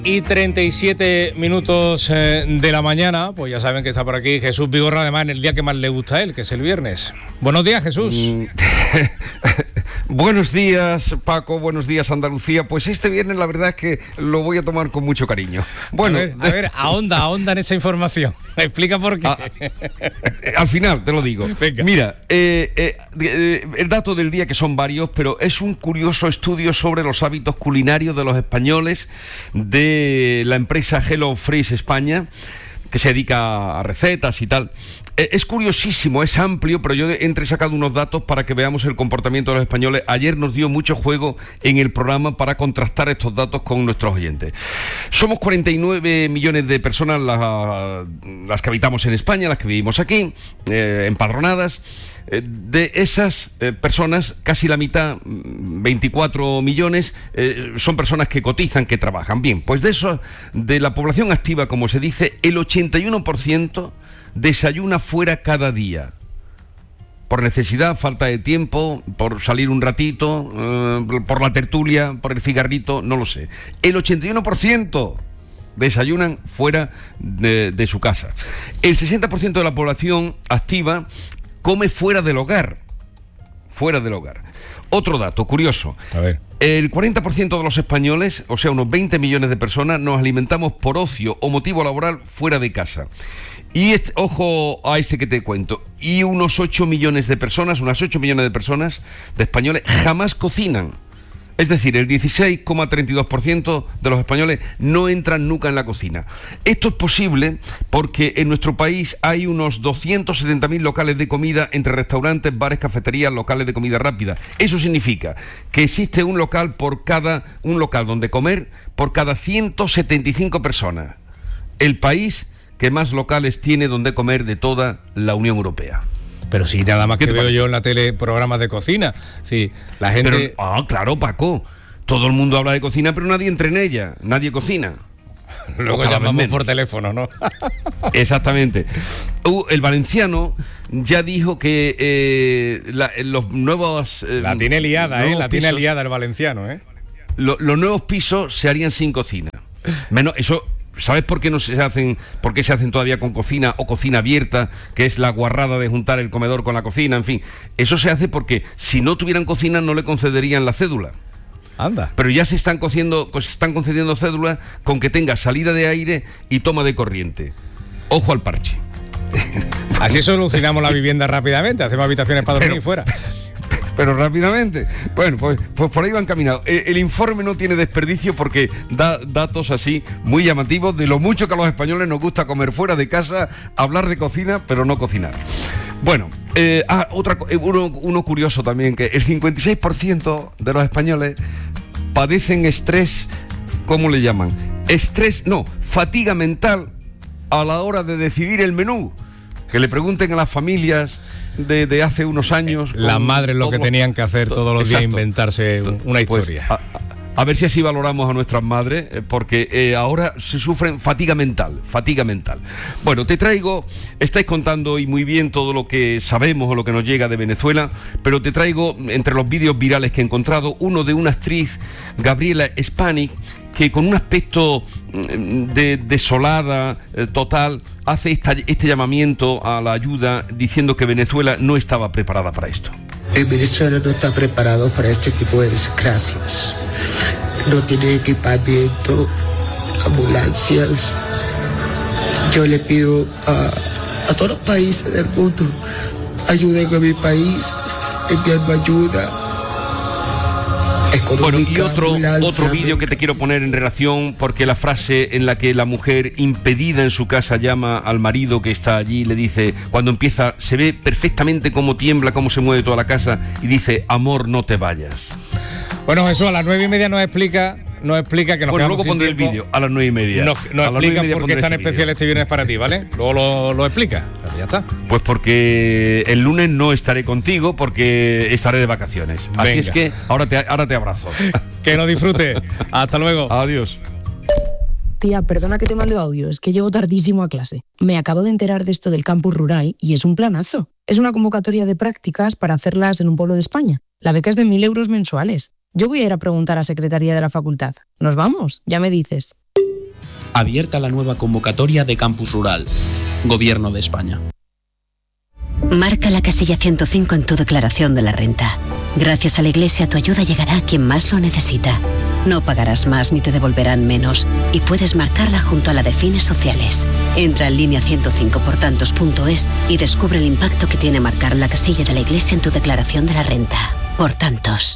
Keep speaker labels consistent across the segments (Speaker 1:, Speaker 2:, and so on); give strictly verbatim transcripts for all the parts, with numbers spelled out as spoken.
Speaker 1: Y treinta y siete minutos eh, de la mañana, pues ya saben que está por aquí Jesús Vigorra, además en el día que más le gusta a él, que es el viernes. Buenos días, Jesús. Mm.
Speaker 2: Buenos días, Paco, buenos días, Andalucía. Pues este viernes la verdad es que lo voy a tomar con mucho cariño. Bueno,
Speaker 1: a ver, a ver ahonda, ahonda en esa información. Explica por qué.
Speaker 2: A, al final te lo digo. Venga. Mira, eh, eh, eh, el dato del día, que son varios, pero es un curioso estudio sobre los hábitos culinarios de los españoles de la empresa Hello Fresh España, que se dedica a recetas y tal. Es curiosísimo, es amplio, pero yo entre he sacado unos datos para que veamos el comportamiento de los españoles. Ayer nos dio mucho juego en el programa para contrastar estos datos con nuestros oyentes. Somos cuarenta y nueve millones de personas las, las que habitamos en España, las que vivimos aquí, eh, empadronadas. De esas eh, personas, casi la mitad, veinticuatro millones, eh, son personas que cotizan, que trabajan. Bien, pues de eso, de la población activa, como se dice, el ochenta y uno por ciento desayuna fuera cada día. Por necesidad, falta de tiempo, por salir un ratito, eh, por la tertulia, por el cigarrito, no lo sé. El ochenta y uno por ciento desayunan fuera de, de su casa. El sesenta por ciento de la población activa come fuera del hogar. Fuera del hogar. Otro dato curioso.
Speaker 1: A ver.
Speaker 2: El cuarenta por ciento de los españoles, o sea, unos veinte millones de personas, nos alimentamos por ocio o motivo laboral fuera de casa. Y este, ojo a este que te cuento. Y unos ocho millones de personas, unas ocho millones de personas, de españoles, jamás cocinan. Es decir, el dieciséis coma treinta y dos por ciento de los españoles no entran nunca en la cocina. Esto es posible porque en nuestro país hay unos doscientos setenta mil locales de comida entre restaurantes, bares, cafeterías, locales de comida rápida. Eso significa que existe un local por cada un local donde comer por cada ciento setenta y cinco personas. El país que más locales tiene donde comer de toda la Unión Europea.
Speaker 1: Pero sí, nada más que veo parece? yo en la tele programas de cocina. Sí, la gente...
Speaker 2: Pero, ah, claro, Paco. Todo el mundo habla de cocina, pero nadie entra en ella. Nadie cocina.
Speaker 1: Luego llamamos por teléfono, ¿no?
Speaker 2: Exactamente. Uh, el valenciano ya dijo que eh, la, los nuevos... Eh,
Speaker 1: la tiene liada, ¿eh? La pisos, tiene liada el valenciano, ¿eh?
Speaker 2: Lo, los nuevos pisos se harían sin cocina. Menos eso... ¿Sabes por qué no se hacen, por qué se hacen todavía con cocina o cocina abierta, que es la guarrada de juntar el comedor con la cocina? En fin, eso se hace porque si no tuvieran cocina no le concederían la cédula.
Speaker 1: Anda.
Speaker 2: Pero ya se están cociendo, se están concediendo cédulas con que tenga salida de aire y toma de corriente. Ojo al parche.
Speaker 1: Así solucionamos la vivienda rápidamente, hacemos habitaciones para dormir y fuera.
Speaker 2: Pero rápidamente. Bueno, pues, pues por ahí van caminando. El, el informe no tiene desperdicio porque da datos así muy llamativos de lo mucho que a los españoles nos gusta comer fuera de casa, hablar de cocina, pero no cocinar. Bueno, eh, ah, otra, uno, uno curioso también, que el cincuenta y seis por ciento de los españoles padecen estrés, ¿cómo le llaman? Estrés, no, fatiga mental a la hora de decidir el menú. Que le pregunten a las familias de, de hace unos años.
Speaker 1: Las madres lo que tenían que hacer todos los días, inventarse una historia.
Speaker 2: Pues, a, a ver si así valoramos a nuestras madres, eh, porque eh, ahora se sufren fatiga mental, fatiga mental. Bueno, te traigo, estáis contando y muy bien todo lo que sabemos o lo que nos llega de Venezuela, pero te traigo entre los vídeos virales que he encontrado, uno de una actriz, Gabriela Spanik, que con un aspecto de desolada eh, total hace esta, este llamamiento a la ayuda diciendo que Venezuela no estaba preparada para esto.
Speaker 3: En Venezuela no está preparado para este tipo de desgracias. No tiene equipamiento, ambulancias. Yo le pido a, a todos los países del mundo, ayuden a mi país enviando ayuda.
Speaker 2: Bueno, y otro, otro vídeo que te quiero poner en relación, porque la frase en la que la mujer impedida en su casa llama al marido que está allí, le dice, cuando empieza, se ve perfectamente cómo tiembla, cómo se mueve toda la casa, y dice, amor, no te vayas.
Speaker 1: Bueno, Jesús, a las nueve y media nos explica, nos explica que nos
Speaker 2: bueno,
Speaker 1: quedamos
Speaker 2: luego pondré el vídeo, a las nueve y media.
Speaker 1: Nos, nos explica por qué es tan especial este viernes para ti, ¿vale? Luego lo, lo explica, ya está.
Speaker 2: Pues porque el lunes no estaré contigo, porque estaré de vacaciones. Así Venga. es que ahora te, ahora te abrazo.
Speaker 1: Que lo disfrute. Hasta luego.
Speaker 2: Adiós.
Speaker 4: Tía, perdona que te mande audio, es que llego tardísimo a clase. Me acabo de enterar de esto del campus rural y es un planazo. Es una convocatoria de prácticas para hacerlas en un pueblo de España. La beca es de mil euros mensuales. Yo voy a ir a preguntar a Secretaría de la Facultad. ¿Nos vamos? Ya me dices.
Speaker 5: Abierta la nueva convocatoria de Campus Rural. Gobierno de España.
Speaker 6: Marca la casilla ciento cinco en tu declaración de la renta. Gracias a la Iglesia, tu ayuda llegará a quien más lo necesita. No pagarás más ni te devolverán menos. Y puedes marcarla junto a la de fines sociales. Entra en línea ciento cinco por tantos punto es y descubre el impacto que tiene marcar la casilla de la Iglesia en tu declaración de la renta. Por tantos.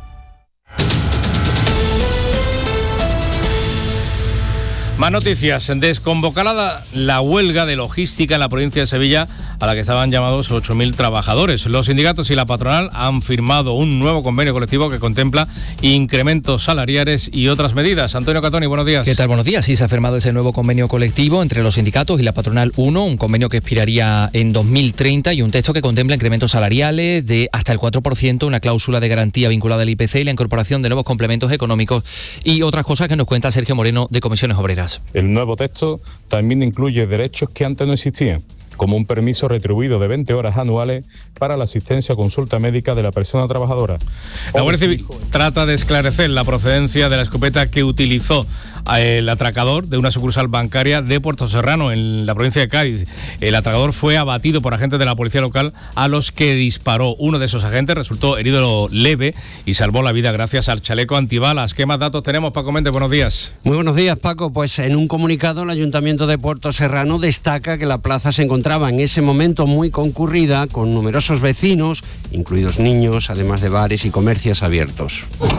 Speaker 1: Más noticias. Desconvocada la huelga de logística en la provincia de Sevilla, a la que estaban llamados ocho mil trabajadores. Los sindicatos y la patronal han firmado un nuevo convenio colectivo que contempla incrementos salariales y otras medidas. Antonio Catoni, buenos días.
Speaker 7: ¿Qué tal? Buenos días. Sí, se ha firmado ese nuevo convenio colectivo entre los sindicatos y la patronal uno, un convenio que expiraría en dos mil treinta y un texto que contempla incrementos salariales de hasta el cuatro por ciento, una cláusula de garantía vinculada al I P C y la incorporación de nuevos complementos económicos y otras cosas que nos cuenta Sergio Moreno de Comisiones Obreras.
Speaker 8: El nuevo texto también incluye derechos que antes no existían, como un permiso retribuido de veinte horas anuales para la asistencia o consulta médica de la persona trabajadora.
Speaker 1: La Guardia Civil trata de esclarecer la procedencia de la escopeta que utilizó el atracador de una sucursal bancaria de Puerto Serrano, en la provincia de Cádiz. El atracador fue abatido por agentes de la policía local a los que disparó. Uno de esos agentes resultó herido leve y salvó la vida gracias al chaleco antibalas. ¿Qué más datos tenemos, Paco Méndez? Buenos días.
Speaker 9: Muy buenos días, Paco. Pues en un comunicado el Ayuntamiento de Puerto Serrano destaca que la plaza se encontraba en ese momento muy concurrida, con numerosos vecinos, incluidos niños, además de bares y comercios abiertos.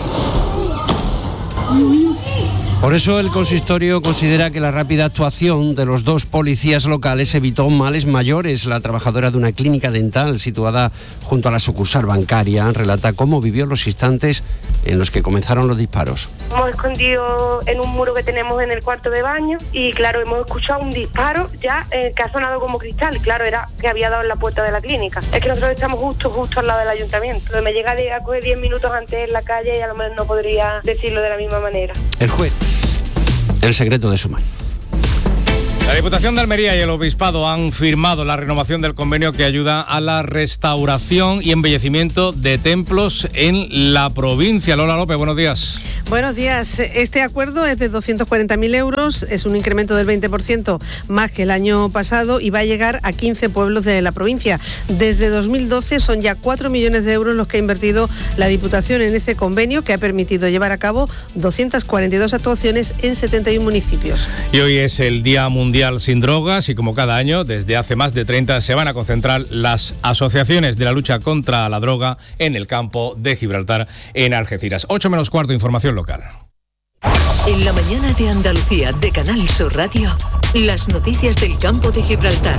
Speaker 9: Por eso el consistorio considera que la rápida actuación de los dos policías locales evitó males mayores. La trabajadora de una clínica dental situada junto a la sucursal bancaria relata cómo vivió los instantes en los que comenzaron los disparos.
Speaker 10: Hemos escondido en un muro que tenemos en el cuarto de baño y claro, hemos escuchado un disparo ya eh, que ha sonado como cristal. Claro, era que había dado en la puerta de la clínica. Es que nosotros estamos justo, justo al lado del ayuntamiento. Me llega a coger diez minutos antes en la calle y a lo mejor no podría decirlo de la misma manera.
Speaker 9: El juez. El secreto de Sumar.
Speaker 1: La Diputación de Almería y el Obispado han firmado la renovación del convenio que ayuda a la restauración y embellecimiento de templos en la provincia. Lola López, buenos días.
Speaker 11: Buenos días. Este acuerdo es de doscientos cuarenta mil euros, es un incremento del veinte por ciento más que el año pasado y va a llegar a quince pueblos de la provincia. Desde dos mil doce son ya cuatro millones de euros los que ha invertido la Diputación en este convenio, que ha permitido llevar a cabo doscientas cuarenta y dos actuaciones en setenta y uno municipios.
Speaker 1: Y hoy es el Día Mundial Sin Drogas y como cada año, desde hace más de treinta, se van a concentrar las asociaciones de la lucha contra la droga en el campo de Gibraltar, en Algeciras. ocho menos cuarto, información local.
Speaker 12: En la mañana de Andalucía de Canal Sur Radio, las noticias del campo de Gibraltar.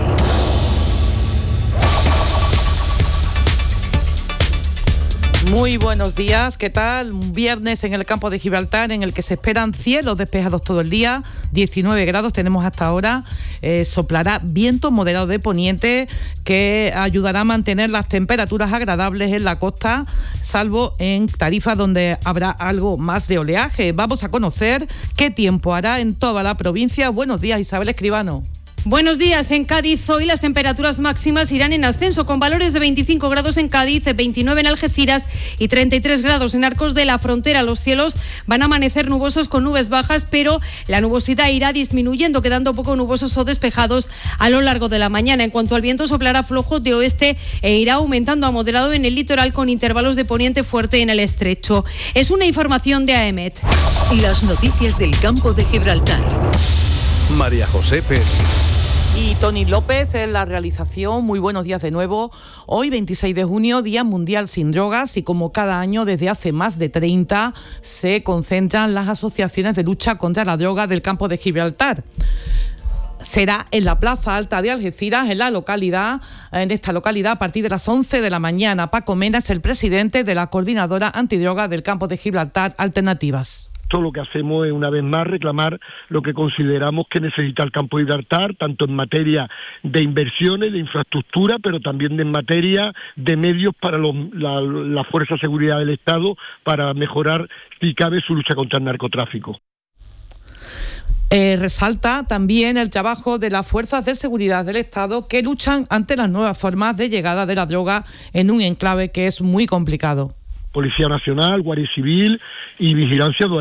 Speaker 13: Muy buenos días, ¿qué tal? Un viernes en el campo de Gibraltar en el que se esperan cielos despejados todo el día, diecinueve grados tenemos hasta ahora, eh, soplará viento moderado de poniente que ayudará a mantener las temperaturas agradables en la costa, salvo en Tarifa donde habrá algo más de oleaje. Vamos a conocer qué tiempo hará en toda la provincia. Buenos días, Isabel Escribano.
Speaker 14: Buenos días. En Cádiz hoy las temperaturas máximas irán en ascenso con valores de veinticinco grados en Cádiz, veintinueve en Algeciras y treinta y tres grados en Arcos de la Frontera. Los cielos van a amanecer nubosos con nubes bajas, pero la nubosidad irá disminuyendo, quedando poco nubosos o despejados a lo largo de la mañana. En cuanto al viento, soplará flojo de oeste e irá aumentando a moderado en el litoral con intervalos de poniente fuerte en el estrecho. Es una información de A E M E T.
Speaker 12: Las noticias del campo de Gibraltar.
Speaker 15: María José Pérez.
Speaker 13: Y Tony López en la realización. Muy buenos días de nuevo. Hoy, veintiséis de junio, Día Mundial Sin Drogas, y como cada año desde hace más de treinta se concentran las asociaciones de lucha contra la droga del campo de Gibraltar. Será en la Plaza Alta de Algeciras, en la localidad, en esta localidad, a partir de las once de la mañana. Paco Mena es el presidente de la Coordinadora Antidroga del campo de Gibraltar, Alternativas.
Speaker 16: Todo lo que hacemos es, una vez más, reclamar lo que consideramos que necesita el campo de Gibraltar, tanto en materia de inversiones, de infraestructura, pero también en materia de medios para los, la, la Fuerza de Seguridad del Estado, para mejorar, si cabe, su lucha contra el narcotráfico.
Speaker 13: Eh, resalta también el trabajo de las fuerzas de seguridad del Estado que luchan ante las nuevas formas de llegada de la droga en un enclave que es muy complicado.
Speaker 16: Policía Nacional, Guardia Civil y Vigilancia Aduanera.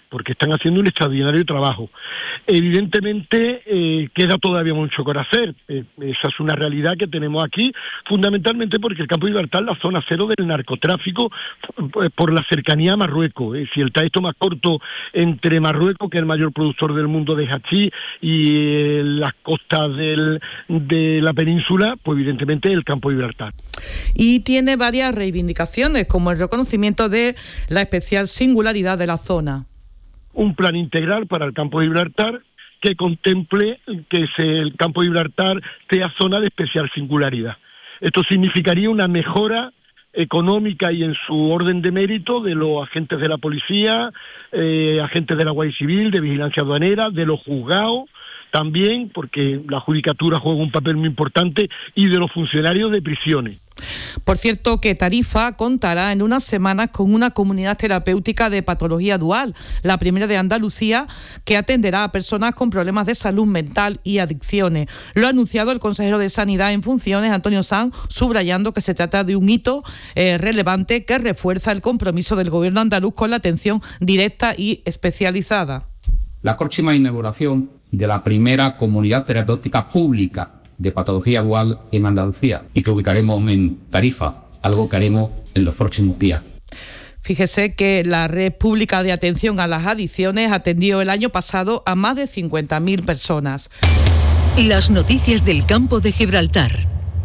Speaker 16: porque están haciendo un extraordinario trabajo. Evidentemente eh, queda todavía mucho por hacer, eh, esa es una realidad que tenemos aquí, fundamentalmente porque el Campo de Gibraltar es la zona cero del narcotráfico eh, por la cercanía a Marruecos. Eh, si el trayecto más corto entre Marruecos, que es el mayor productor del mundo de hachís, y eh, las costas del, de la península, pues evidentemente el Campo de Gibraltar.
Speaker 13: Y tiene varias reivindicaciones, como el reconocimiento de la especial singularidad de la zona.
Speaker 16: Un plan integral para el Campo de Gibraltar que contemple que se, el Campo de Gibraltar sea zona de especial singularidad. Esto significaría una mejora económica y en su orden de mérito de los agentes de la policía, eh, agentes de la Guardia Civil, de vigilancia aduanera, de los juzgados, también porque la judicatura juega un papel muy importante, y de los funcionarios de prisiones.
Speaker 13: Por cierto, que Tarifa contará en unas semanas con una comunidad terapéutica de patología dual, la primera de Andalucía, que atenderá a personas con problemas de salud mental y adicciones. Lo ha anunciado el consejero de Sanidad en funciones, Antonio Sanz, subrayando que se trata de un hito eh, relevante que refuerza el compromiso del gobierno andaluz con la atención directa y especializada.
Speaker 17: La próxima inauguración de la primera comunidad terapéutica pública de patología dual en Andalucía, y que ubicaremos en Tarifa, algo que haremos en los próximos días.
Speaker 13: Fíjese que la Red Pública de Atención a las Adicciones atendió el año pasado a más de cincuenta mil personas.
Speaker 12: Las noticias del Campo de Gibraltar.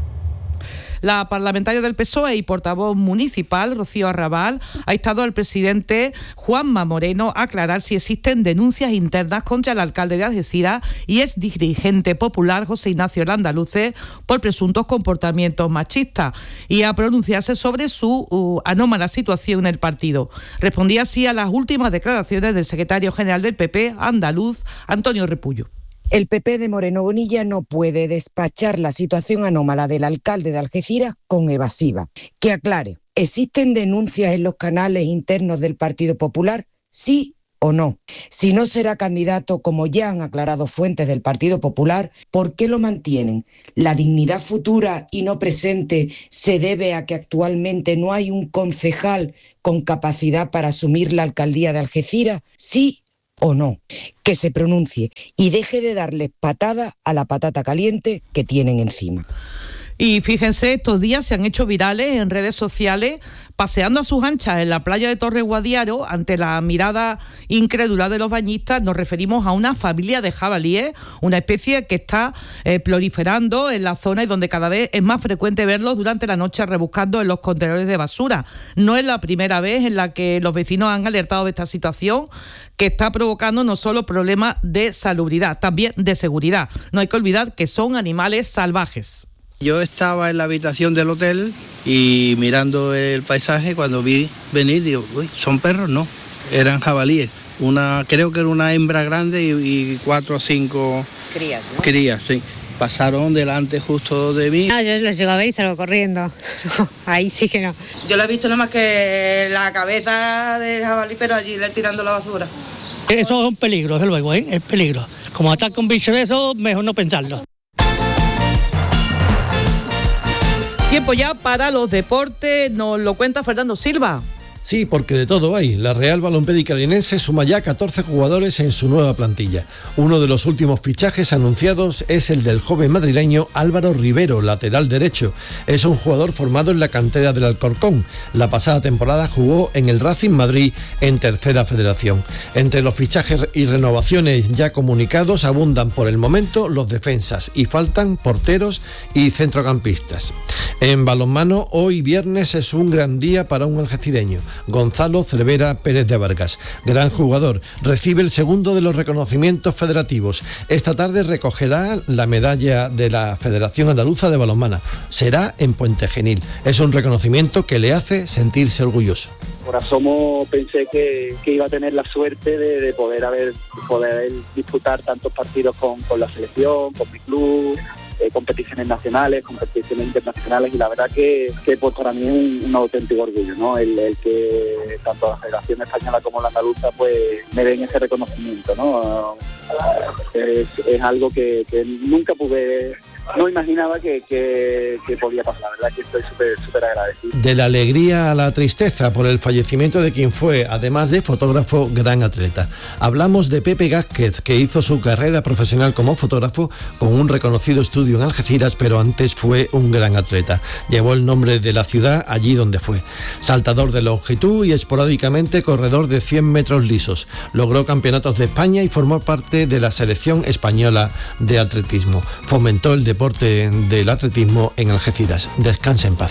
Speaker 13: La parlamentaria del P S O E y portavoz municipal, Rocío Arrabal, ha instado al presidente Juanma Moreno a aclarar si existen denuncias internas contra el alcalde de Algeciras y ex dirigente popular José Ignacio Landaluce por presuntos comportamientos machistas, y a pronunciarse sobre su uh, anómala situación en el partido. Respondía así a las últimas declaraciones del secretario general del P P andaluz, Antonio Repullo.
Speaker 18: El P P de Moreno Bonilla no puede despachar la situación anómala del alcalde de Algeciras con evasiva. Que aclare, ¿existen denuncias en los canales internos del Partido Popular? ¿Sí o no? Si no será candidato, como ya han aclarado fuentes del Partido Popular, ¿por qué lo mantienen? ¿La dignidad futura y no presente se debe a que actualmente no hay un concejal con capacidad para asumir la alcaldía de Algeciras? ¿Sí o no? Que se pronuncie y deje de darle patada a la patata caliente que tienen encima.
Speaker 13: Y fíjense, estos días se han hecho virales en redes sociales paseando a sus anchas en la playa de Torre Guadiaro. Ante la mirada incrédula de los bañistas, nos referimos a una familia de jabalíes, una especie que está eh, proliferando en la zona y donde cada vez es más frecuente verlos durante la noche rebuscando en los contenedores de basura. No es la primera vez en la que los vecinos han alertado de esta situación, que está provocando no solo problemas de salubridad, también de seguridad. No hay que olvidar que son animales salvajes.
Speaker 19: Yo estaba en la habitación del hotel y mirando el paisaje, cuando vi venir, digo, uy, ¿son perros? No, eran jabalíes. Una, creo que era una hembra grande y, y cuatro o cinco
Speaker 20: crías, ¿no?
Speaker 19: Crías, sí. Pasaron delante justo de mí.
Speaker 20: No, yo los llego a ver y salgo corriendo. Ahí sí que no.
Speaker 21: Yo lo he visto nada más que la cabeza del jabalí, pero allí le tirando la basura.
Speaker 22: Eso es un peligro, desde luego, ¿eh? Es peligro. Como ataca un bicho de eso, mejor no pensarlo.
Speaker 13: Tiempo ya para los deportes, nos lo cuenta Fernando Silva.
Speaker 23: Sí, porque de todo hay. La Real Balompédica Linense suma ya catorce jugadores en su nueva plantilla. Uno de los últimos fichajes anunciados es el del joven madrileño Álvaro Rivero, lateral derecho. Es un jugador formado en la cantera del Alcorcón. La pasada temporada jugó en el Racing Madrid en Tercera Federación. Entre los fichajes y renovaciones ya comunicados abundan por el momento los defensas y faltan porteros y centrocampistas. En balonmano, hoy viernes es un gran día para un algecireño. Gonzalo Cervera Pérez de Vargas, gran jugador, recibe el segundo de los reconocimientos federativos. Esta tarde recogerá la medalla de la Federación Andaluza de Balonmano. Será en Puente Genil. Es un reconocimiento que le hace sentirse orgulloso.
Speaker 24: Por asomo pensé que, que iba a tener la suerte de, de poder haber poder disputar tantos partidos con, con la selección, con mi club, eh, competiciones nacionales, competiciones internacionales, y la verdad que, que pues para mí es un, un auténtico orgullo, ¿no? El, el que tanto la Federación Española como la Andaluza pues me den ese reconocimiento, ¿no? Es, es algo que, que nunca pude no imaginaba que, que, que podía pasar. La verdad que estoy súper súper agradecido.
Speaker 23: De la alegría a la tristeza por el fallecimiento de quien fue, además de fotógrafo, gran atleta. Hablamos de Pepe Gázquez, que hizo su carrera profesional como fotógrafo con un reconocido estudio en Algeciras, pero antes fue un gran atleta. Llevó el nombre de la ciudad allí donde fue. Saltador de longitud y esporádicamente corredor de cien metros lisos. Logró campeonatos de España y formó parte de la selección española de atletismo. Fomentó el deporte del atletismo en Algeciras. Descanse en paz.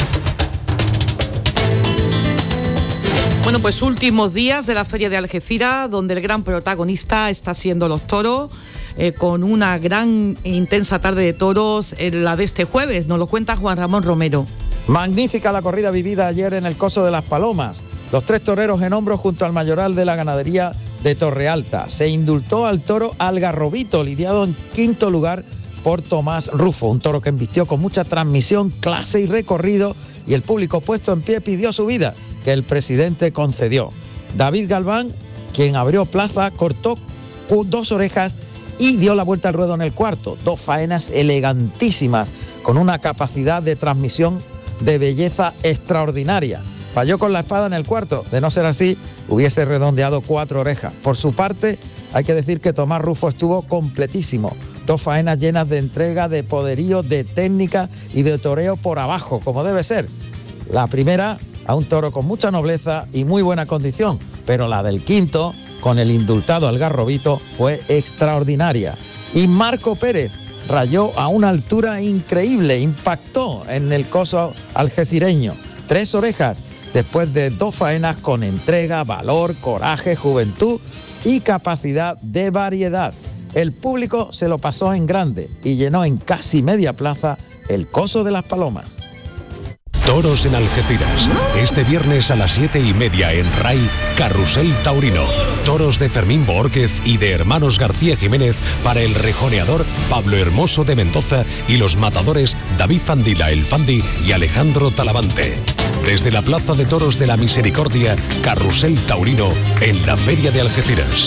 Speaker 13: Bueno, pues últimos días de la Feria de Algeciras, donde el gran protagonista está siendo los toros, eh, con una gran e intensa tarde de toros, en la de este jueves. Nos lo cuenta Juan Ramón Romero.
Speaker 2: Magnífica la corrida vivida ayer en el Coso de las Palomas. Los tres toreros en hombros junto al mayoral de la ganadería de Torrealta. Se indultó al toro Algarrobito, lidiado en quinto lugar por Tomás Rufo, un toro que embistió con mucha transmisión, clase y recorrido, y el público puesto en pie pidió su vida, que el presidente concedió. David Galván, quien abrió plaza, cortó dos orejas y dio la vuelta al ruedo en el cuarto. Dos faenas elegantísimas, con una capacidad de transmisión de belleza extraordinaria. Falló con la espada en el cuarto, de no ser así, hubiese redondeado cuatro orejas. Por su parte, hay que decir que Tomás Rufo estuvo completísimo. Dos faenas llenas de entrega, de poderío, de técnica y de toreo por abajo, como debe ser. La primera a un toro con mucha nobleza y muy buena condición, pero la del quinto, con el indultado Algarrobito, fue extraordinaria. Y Marco Pérez rayó a una altura increíble, impactó en el coso algecireño. Tres orejas, después de dos faenas con entrega, valor, coraje, juventud y capacidad de variedad. El público se lo pasó en grande y llenó en casi media plaza el Coso de las Palomas.
Speaker 3: Toros en Algeciras. Este viernes a las siete y media en R A I, Carrusel Taurino. Toros de Fermín Boórquez y de Hermanos García Jiménez para el rejoneador Pablo Hermoso de Mendoza y los matadores David Fandila el Fandi y Alejandro Talavante. Desde la Plaza de Toros de la Misericordia, Carrusel Taurino en la Feria de Algeciras.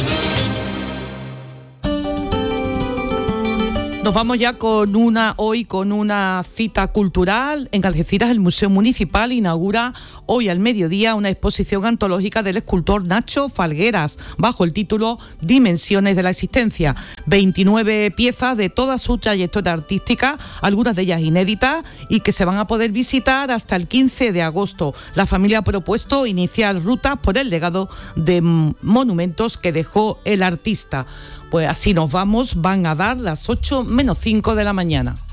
Speaker 13: Nos vamos ya con una hoy con una cita cultural. En Algeciras el Museo Municipal inaugura hoy al mediodía una exposición antológica del escultor Nacho Falgueras bajo el título Dimensiones de la Existencia. veintinueve piezas de toda su trayectoria artística, algunas de ellas inéditas y que se van a poder visitar hasta el quince de agosto. La familia ha propuesto iniciar rutas por el legado de monumentos que dejó el artista. Pues así nos vamos, van a dar las ocho menos cinco de la mañana.